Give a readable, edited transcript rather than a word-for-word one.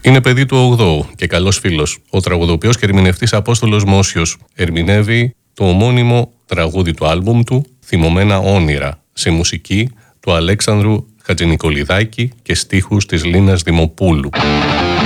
Είναι παιδί του 8ου και καλός φίλος. Ο τραγουδοποιός και ερμηνευτής Απόστολος Μόσιος ερμηνεύει το ομώνυμο τραγούδι του άλμπουμ του «Θυμωμένα όνειρα» σε μουσική του Αλέξανδρου Χατζηνικολιδάκη και στίχους της Λίνας Δημοπούλου.